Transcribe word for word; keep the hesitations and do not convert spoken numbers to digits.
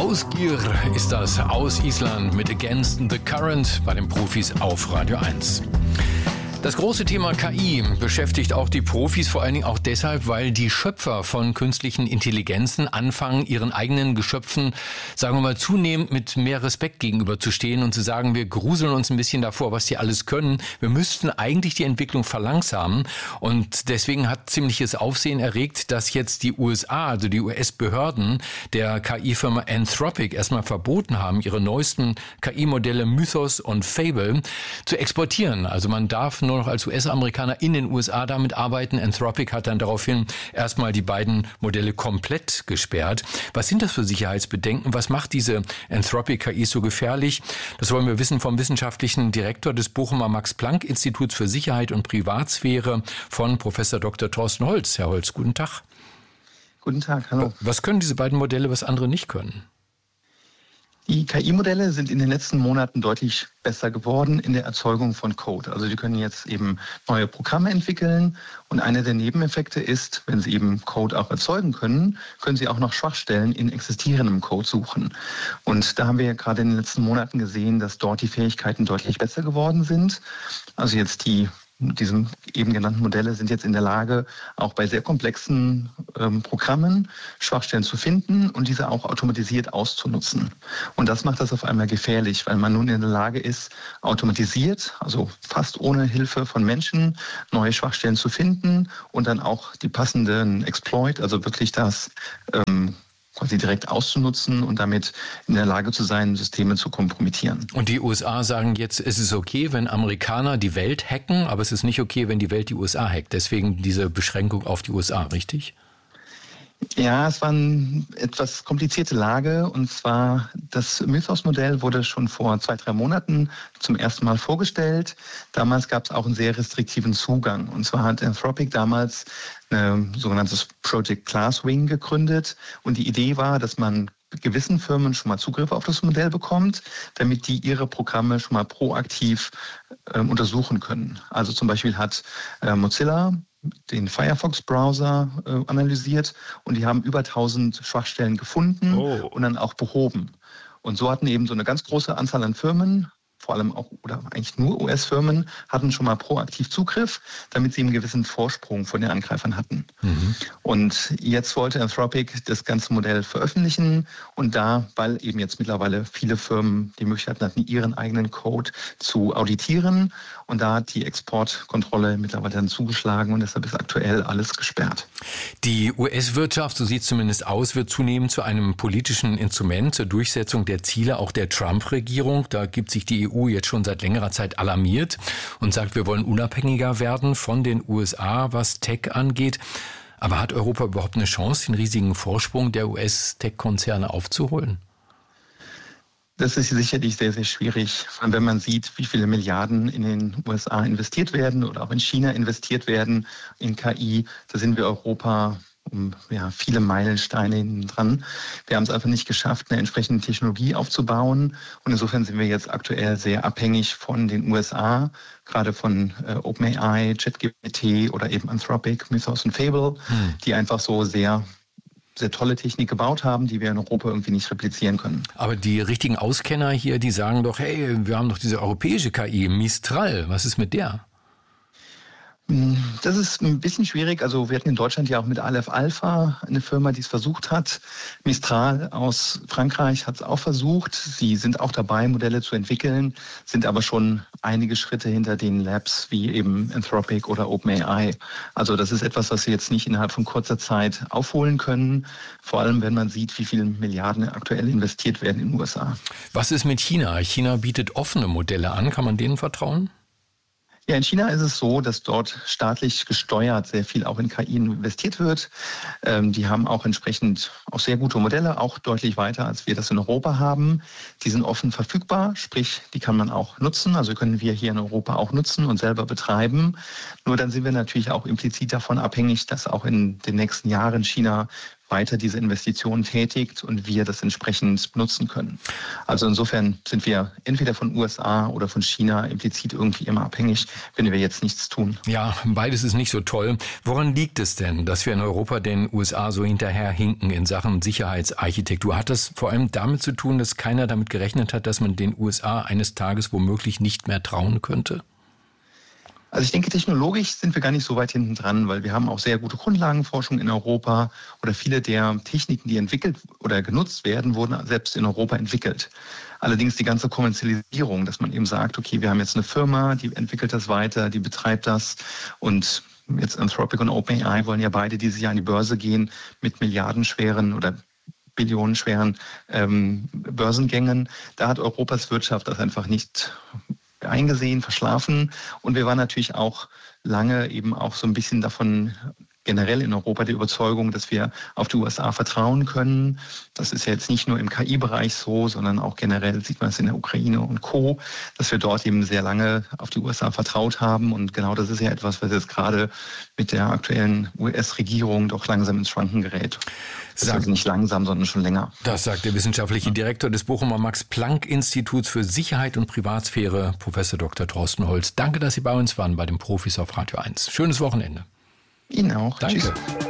Ausgier ist das aus Island mit Against the Current bei den Profis auf Radio eins. Das große Thema K I beschäftigt auch die Profis, vor allen Dingen auch deshalb, weil die Schöpfer von künstlichen Intelligenzen anfangen, ihren eigenen Geschöpfen, sagen wir mal, zunehmend mit mehr Respekt gegenüberzustehen und zu sagen, wir gruseln uns ein bisschen davor, was die alles können. Wir müssten eigentlich die Entwicklung verlangsamen. Und deswegen hat ziemliches Aufsehen erregt, dass jetzt die U S A, also die U S-Behörden der K I-Firma Anthropic erstmal verboten haben, ihre neuesten K I-Modelle Mythos und Fable zu exportieren. Also man darf nur noch als U S-Amerikaner in den U S A damit arbeiten. Anthropic hat dann daraufhin erstmal die beiden Modelle komplett gesperrt. Was sind das für Sicherheitsbedenken? Was macht diese Anthropic-K I so gefährlich? Das wollen wir wissen vom wissenschaftlichen Direktor des Bochumer Max-Planck-Instituts für Sicherheit und Privatsphäre von Professor Doktor Thorsten Holz. Herr Holz, guten Tag. Guten Tag, hallo. Was können diese beiden Modelle, was andere nicht können? Die K I-Modelle sind in den letzten Monaten deutlich besser geworden in der Erzeugung von Code. Also die können jetzt eben neue Programme entwickeln und einer der Nebeneffekte ist, wenn sie eben Code auch erzeugen können, können sie auch noch Schwachstellen in existierendem Code suchen. Und da haben wir gerade in den letzten Monaten gesehen, dass dort die Fähigkeiten deutlich besser geworden sind. Also jetzt die Diese eben genannten Modelle sind jetzt in der Lage, auch bei sehr komplexen ähm, Programmen Schwachstellen zu finden und diese auch automatisiert auszunutzen. Und das macht das auf einmal gefährlich, weil man nun in der Lage ist, automatisiert, also fast ohne Hilfe von Menschen, neue Schwachstellen zu finden und dann auch die passenden Exploit, also wirklich das ähm, quasi direkt auszunutzen und damit in der Lage zu sein, Systeme zu kompromittieren. Und die U S A sagen jetzt, es ist okay, wenn Amerikaner die Welt hacken, aber es ist nicht okay, wenn die Welt die U S A hackt. Deswegen diese Beschränkung auf die U S A, richtig? Ja, es war eine etwas komplizierte Lage und zwar das Mythos-Modell wurde schon vor zwei, drei Monaten zum ersten Mal vorgestellt. Damals gab es auch einen sehr restriktiven Zugang und zwar hat Anthropic damals ein sogenanntes Project Glasswing gegründet und die Idee war, dass man gewissen Firmen schon mal Zugriff auf das Modell bekommt, damit die ihre Programme schon mal proaktiv äh, untersuchen können. Also zum Beispiel hat äh, Mozilla den Firefox-Browser äh, analysiert und die haben über tausend Schwachstellen gefunden oh. und dann auch behoben. Und so hatten eben so eine ganz große Anzahl an Firmen, vor allem auch oder eigentlich nur U S-Firmen, hatten schon mal proaktiv Zugriff, damit sie einen gewissen Vorsprung von den Angreifern hatten. Mhm. Und jetzt wollte Anthropic das ganze Modell veröffentlichen und da, weil eben jetzt mittlerweile viele Firmen die Möglichkeit hatten, ihren eigenen Code zu auditieren und da hat die Exportkontrolle mittlerweile dann zugeschlagen und deshalb ist aktuell alles gesperrt. Die U S-Wirtschaft, so sieht es zumindest aus, wird zunehmend zu einem politischen Instrument zur Durchsetzung der Ziele auch der Trump-Regierung. Da gibt sich die E U jetzt schon seit längerer Zeit alarmiert und sagt, wir wollen unabhängiger werden von den U S A, was Tech angeht. Aber hat Europa überhaupt eine Chance, den riesigen Vorsprung der U S-Tech-Konzerne aufzuholen? Das ist sicherlich sehr, sehr schwierig, vor allem wenn man sieht, wie viele Milliarden in den U S A investiert werden oder auch in China investiert werden in K I. Da sind wir Europa um ja, viele Meilensteine hinten dran. Wir haben es einfach nicht geschafft, eine entsprechende Technologie aufzubauen. Und insofern sind wir jetzt aktuell sehr abhängig von den U S A, gerade von äh, OpenAI, ChatGPT oder eben Anthropic, Mythos und Fable, hm. die einfach so sehr sehr tolle Technik gebaut haben, die wir in Europa irgendwie nicht replizieren können. Aber die richtigen Auskenner hier, die sagen doch, hey, wir haben doch diese europäische K I, Mistral, was ist mit der? Das ist ein bisschen schwierig. Also wir hatten in Deutschland ja auch mit Aleph Alpha eine Firma, die es versucht hat. Mistral aus Frankreich hat es auch versucht. Sie sind auch dabei, Modelle zu entwickeln, sind aber schon einige Schritte hinter den Labs wie eben Anthropic oder OpenAI. Also das ist etwas, was wir jetzt nicht innerhalb von kurzer Zeit aufholen können. Vor allem, wenn man sieht, wie viele Milliarden aktuell investiert werden in den U S A. Was ist mit China? China bietet offene Modelle an. Kann man denen vertrauen? Ja, in China ist es so, dass dort staatlich gesteuert sehr viel auch in K I investiert wird. Ähm, die haben auch entsprechend auch sehr gute Modelle, auch deutlich weiter, als wir das in Europa haben. Die sind offen verfügbar, sprich, die kann man auch nutzen. Also können wir hier in Europa auch nutzen und selber betreiben. Nur dann sind wir natürlich auch implizit davon abhängig, dass auch in den nächsten Jahren China weiter diese Investitionen tätigt und wir das entsprechend nutzen können. Also insofern sind wir entweder von U S A oder von China implizit irgendwie immer abhängig, wenn wir jetzt nichts tun. Ja, beides ist nicht so toll. Woran liegt es denn, dass wir in Europa den U S A so hinterherhinken in Sachen Sicherheitsarchitektur? Hat das vor allem damit zu tun, dass keiner damit gerechnet hat, dass man den U S A eines Tages womöglich nicht mehr trauen könnte? Also ich denke, technologisch sind wir gar nicht so weit hinten dran, weil wir haben auch sehr gute Grundlagenforschung in Europa oder viele der Techniken, die entwickelt oder genutzt werden, wurden selbst in Europa entwickelt. Allerdings die ganze Kommerzialisierung, dass man eben sagt, okay, wir haben jetzt eine Firma, die entwickelt das weiter, die betreibt das und jetzt Anthropic und OpenAI wollen ja beide dieses Jahr an die Börse gehen mit milliardenschweren oder billionenschweren ähm, Börsengängen. Da hat Europas Wirtschaft das einfach nicht eingesehen, verschlafen. Und wir waren natürlich auch lange eben auch so ein bisschen davon generell in Europa die Überzeugung, dass wir auf die U S A vertrauen können. Das ist ja jetzt nicht nur im K I-Bereich so, sondern auch generell sieht man es in der Ukraine und Co., dass wir dort eben sehr lange auf die U S A vertraut haben. Und genau das ist ja etwas, was jetzt gerade mit der aktuellen U S-Regierung doch langsam ins Schwanken gerät. Das ist also nicht langsam, sondern schon länger. Das sagt der wissenschaftliche Direktor des Bochumer Max-Planck-Instituts für Sicherheit und Privatsphäre, Professor Doktor Thorsten Holz. Danke, dass Sie bei uns waren bei den Profis auf Radio eins. Schönes Wochenende. Ihnen auch. Danke. Tschüss.